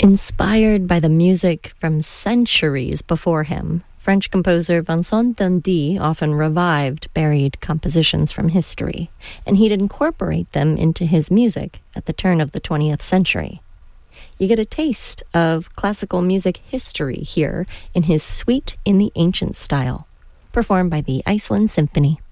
Inspired by the music from centuries before him, French composer Vincent Dandy often revived buried compositions from history, and he'd incorporate them into his music at the turn of the 20th century. You get a taste of classical music history here in his Suite in the Ancient Style, performed by the Iceland Symphony.